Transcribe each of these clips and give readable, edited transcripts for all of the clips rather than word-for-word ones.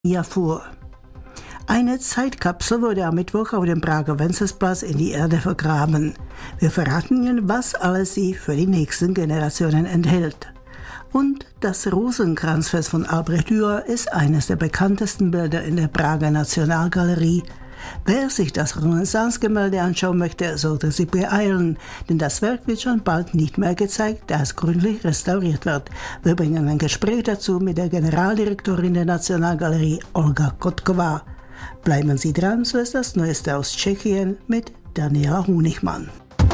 fuhr. Eine Zeitkapsel wurde am Mittwoch auf dem Prager Wenzelsplatz in die Erde vergraben. Wir verraten Ihnen, was alles sie für die nächsten Generationen enthält. Und das Rosenkranzfest von Albrecht Dürer ist eines der bekanntesten Bilder in der Prager Nationalgalerie. Wer sich das Renaissance-Gemälde anschauen möchte, sollte sich beeilen, denn das Werk wird schon bald nicht mehr gezeigt, da es gründlich restauriert wird. Wir bringen ein Gespräch dazu mit der Generaldirektorin der Nationalgalerie, Olga Kotkova. Bleiben Sie dran, so ist das Neueste aus Tschechien mit Daniela Honigmann.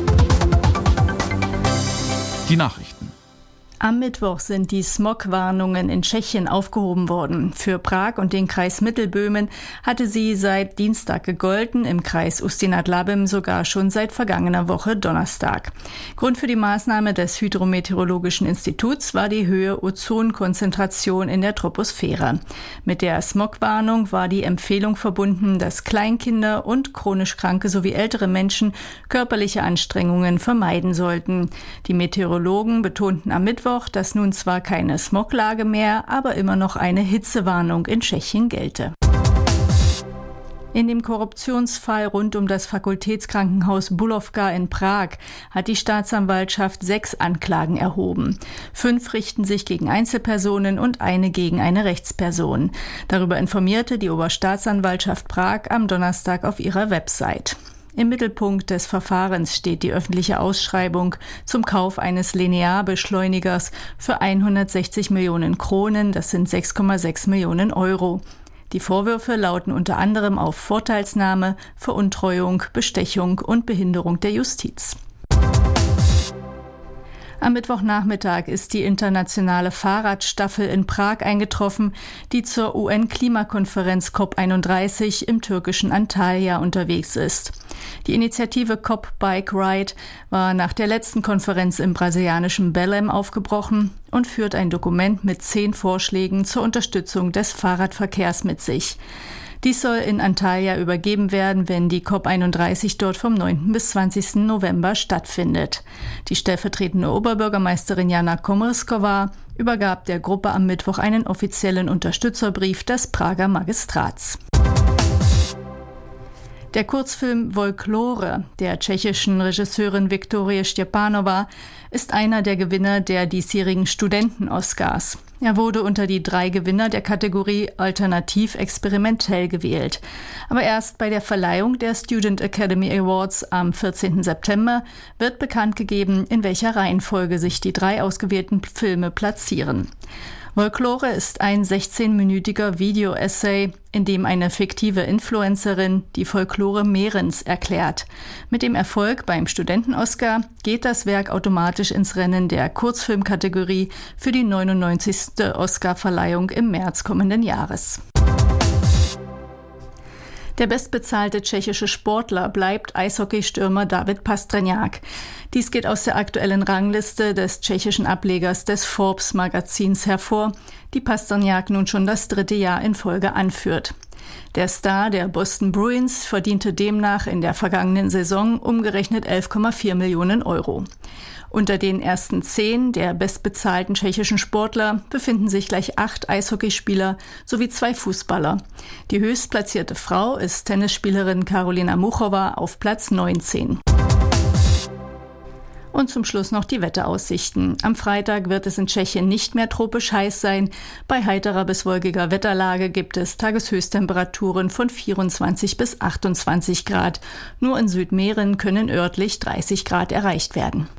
Die Nachrichten. Am Mittwoch sind die Smogwarnungen in Tschechien aufgehoben worden. Für Prag und den Kreis Mittelböhmen hatte sie seit Dienstag gegolten, im Kreis Ústí-nad-Labem sogar schon seit vergangener Woche Donnerstag. Grund für die Maßnahme des Hydrometeorologischen Instituts war die hohe Ozonkonzentration in der Troposphäre. Mit der Smogwarnung war die Empfehlung verbunden, dass Kleinkinder und chronisch Kranke sowie ältere Menschen körperliche Anstrengungen vermeiden sollten. Die Meteorologen betonten am Mittwoch, dass nun zwar keine Smoglage mehr, aber immer noch eine Hitzewarnung in Tschechien gelte. In dem Korruptionsfall rund um das Fakultätskrankenhaus Bulovka in Prag hat die Staatsanwaltschaft 6 Anklagen erhoben. 5 richten sich gegen Einzelpersonen und eine gegen eine Rechtsperson. Darüber informierte die Oberstaatsanwaltschaft Prag am Donnerstag auf ihrer Website. Im Mittelpunkt des Verfahrens steht die öffentliche Ausschreibung zum Kauf eines Linearbeschleunigers für 160 Millionen Kronen, das sind 6,6 Millionen Euro. Die Vorwürfe lauten unter anderem auf Vorteilsnahme, Veruntreuung, Bestechung und Behinderung der Justiz. Am Mittwochnachmittag ist die internationale Fahrradstaffel in Prag eingetroffen, die zur UN-Klimakonferenz COP31 im türkischen Antalya unterwegs ist. Die Initiative COP Bike Ride war nach der letzten Konferenz im brasilianischen Belém aufgebrochen und führt ein Dokument mit 10 Vorschlägen zur Unterstützung des Fahrradverkehrs mit sich. Dies soll in Antalya übergeben werden, wenn die COP31 dort vom 9. bis 20. November stattfindet. Die stellvertretende Oberbürgermeisterin Jana Komrskova übergab der Gruppe am Mittwoch einen offiziellen Unterstützerbrief des Prager Magistrats. Der Kurzfilm Folklore der tschechischen Regisseurin Viktorie Štěpánová ist einer der Gewinner der diesjährigen Studenten-Oscars. Er wurde unter die 3 Gewinner der Kategorie Alternativ-Experimentell gewählt. Aber erst bei der Verleihung der Student Academy Awards am 14. September wird bekannt gegeben, in welcher Reihenfolge sich die 3 ausgewählten Filme platzieren. Folklore ist ein 16-minütiger Video-Essay, in dem eine fiktive Influencerin die Folklore Mährens erklärt. Mit dem Erfolg beim Studenten-Oscar geht das Werk automatisch ins Rennen der Kurzfilmkategorie für die 99. Oscar-Verleihung im März kommenden Jahres. Der bestbezahlte tschechische Sportler bleibt Eishockeystürmer David Pastrňák. Dies geht aus der aktuellen Rangliste des tschechischen Ablegers des Forbes-Magazins hervor, die Pastrňák nun schon das 3. Jahr in Folge anführt. Der Star der Boston Bruins verdiente demnach in der vergangenen Saison umgerechnet 11,4 Millionen Euro. Unter den ersten 10 der bestbezahlten tschechischen Sportler befinden sich gleich 8 Eishockeyspieler sowie 2 Fußballer. Die höchstplatzierte Frau ist Tennisspielerin Karolina Muchova auf Platz 19. Und zum Schluss noch die Wetteraussichten. Am Freitag wird es in Tschechien nicht mehr tropisch heiß sein. Bei heiterer bis wolkiger Wetterlage gibt es Tageshöchsttemperaturen von 24 bis 28 Grad. Nur in Südmähren können örtlich 30 Grad erreicht werden.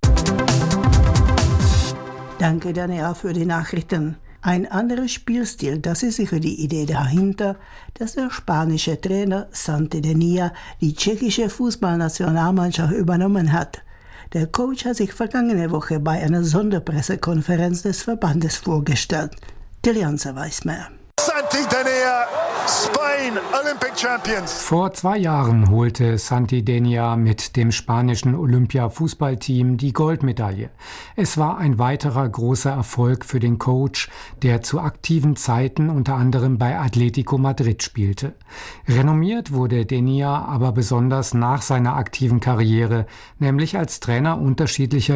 Danke, Daniela, für die Nachrichten. Ein anderer Spielstil, das ist sicher die Idee dahinter, dass der spanische Trainer Santi Denia die tschechische Fußballnationalmannschaft übernommen hat. Der Coach hat sich vergangene Woche bei einer Sonderpressekonferenz des Verbandes vorgestellt. Tilianza weiß mehr. Santi Denia, Spain, Olympic Champions. Vor 2 Jahren holte Santi Denia mit dem spanischen Olympia-Fußballteam die Goldmedaille. Es war ein weiterer großer Erfolg für den Coach, der zu aktiven Zeiten unter anderem bei Atletico Madrid spielte. Renommiert wurde Denia aber besonders nach seiner aktiven Karriere, nämlich als Trainer unterschiedlicher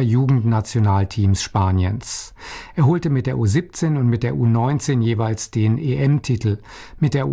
Jugendnationalteams Spaniens. Er holte mit der U17 und mit der U19 jeweils den EM-Titel Titel. Mit der